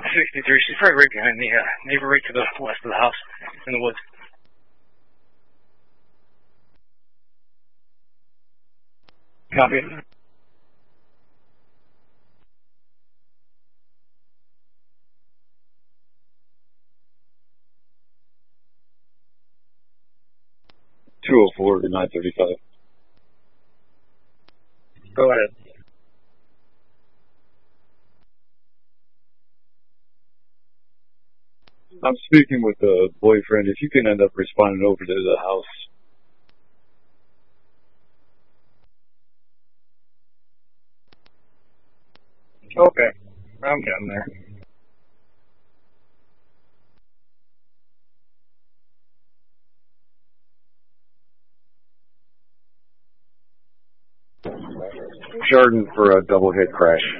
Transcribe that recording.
63. She's probably right behind the neighbor right to the west of the house in the woods. Copy. .204 to 935. Go ahead. I'm speaking with a boyfriend. If you can end up responding over to the house. Okay. I'm getting there. Jordan for a double hit crash.